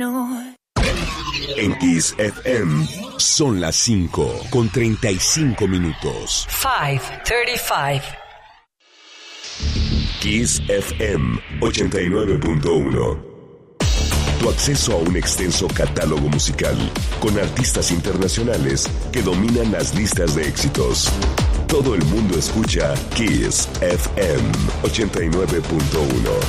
En Kiss FM son las 5:35. 5:35. Kiss FM 89.1. Tu acceso a un extenso catálogo musical con artistas internacionales que dominan las listas de éxitos. Todo el mundo escucha Kiss FM 89.1.